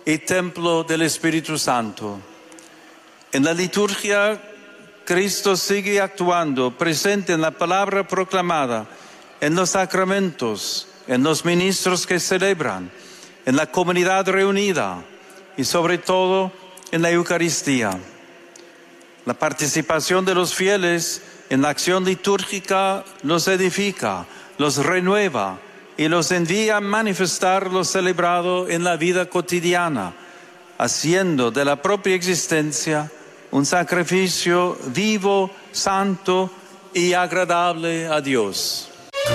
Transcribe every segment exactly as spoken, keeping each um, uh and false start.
y templo del Espíritu Santo. En la liturgia, Cristo sigue actuando, presente en la palabra proclamada, en los sacramentos, en los ministros que celebran, en la comunidad reunida y sobre todo en la Eucaristía. La participación de los fieles en la acción litúrgica los edifica, los renueva y los envía a manifestar lo celebrado en la vida cotidiana, haciendo de la propia existencia un sacrificio vivo, santo y agradable a Dios.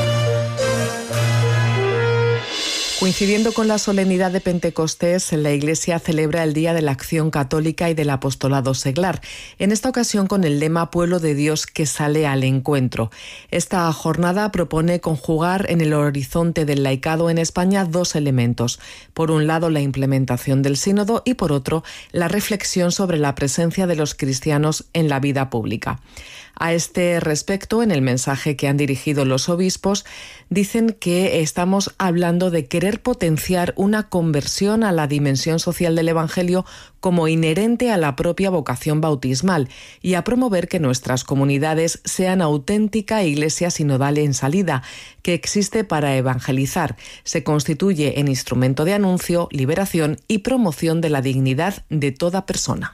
Coincidiendo con la solemnidad de Pentecostés, la Iglesia celebra el Día de la Acción Católica y del Apostolado Seglar, en esta ocasión con el lema Pueblo de Dios que sale al encuentro. Esta jornada propone conjugar en el horizonte del laicado en España dos elementos. Por un lado, la implementación del sínodo y por otro, la reflexión sobre la presencia de los cristianos en la vida pública. A este respecto, en el mensaje que han dirigido los obispos, dicen que estamos hablando de querer potenciar una conversión a la dimensión social del Evangelio como inherente a la propia vocación bautismal y a promover que nuestras comunidades sean auténtica iglesia sinodal en salida, que existe para evangelizar, se constituye en instrumento de anuncio, liberación y promoción de la dignidad de toda persona.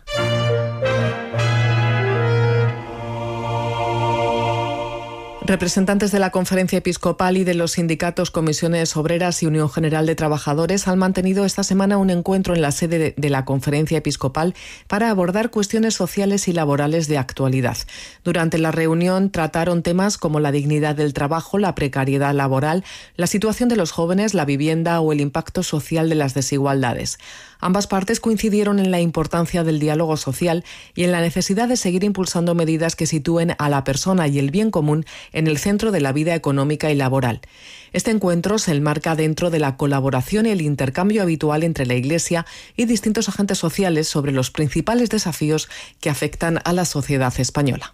Representantes de la Conferencia Episcopal y de los sindicatos Comisiones Obreras y Unión General de Trabajadores han mantenido esta semana un encuentro en la sede de la Conferencia Episcopal para abordar cuestiones sociales y laborales de actualidad. Durante la reunión trataron temas como la dignidad del trabajo, la precariedad laboral, la situación de los jóvenes, la vivienda o el impacto social de las desigualdades. Ambas partes coincidieron en la importancia del diálogo social y en la necesidad de seguir impulsando medidas que sitúen a la persona y el bien común en el centro de la vida económica y laboral. Este encuentro se enmarca dentro de la colaboración y el intercambio habitual entre la Iglesia y distintos agentes sociales sobre los principales desafíos que afectan a la sociedad española.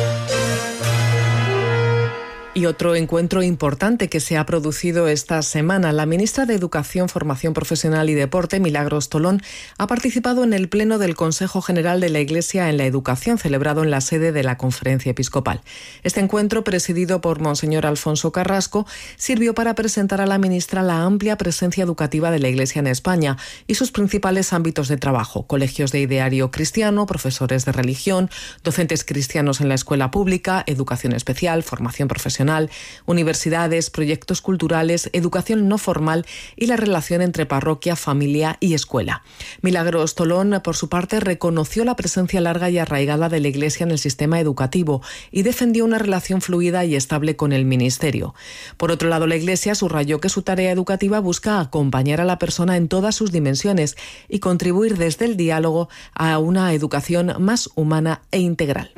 Y otro encuentro importante que se ha producido esta semana. La ministra de Educación, Formación Profesional y Deporte, Milagros Tolón, ha participado en el Pleno del Consejo General de la Iglesia en la Educación, celebrado en la sede de la Conferencia Episcopal. Este encuentro, presidido por Monseñor Alfonso Carrasco, sirvió para presentar a la ministra la amplia presencia educativa de la Iglesia en España y sus principales ámbitos de trabajo: colegios de ideario cristiano, profesores de religión, docentes cristianos en la escuela pública, educación especial, formación profesional, universidades, proyectos culturales, educación no formal y la relación entre parroquia, familia y escuela. Milagros Tolón, por su parte, reconoció la presencia larga y arraigada de la Iglesia en el sistema educativo y defendió una relación fluida y estable con el Ministerio. Por otro lado, la Iglesia subrayó que su tarea educativa busca acompañar a la persona en todas sus dimensiones y contribuir desde el diálogo a una educación más humana e integral.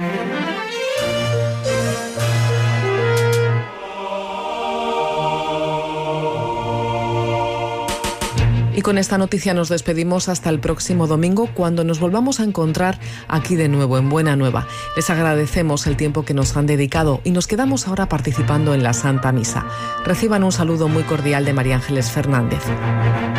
Y con esta noticia nos despedimos hasta el próximo domingo, cuando nos volvamos a encontrar aquí de nuevo en Buena Nueva. Les agradecemos el tiempo que nos han dedicado y nos quedamos ahora participando en la Santa Misa. Reciban un saludo muy cordial de María Ángeles Fernández.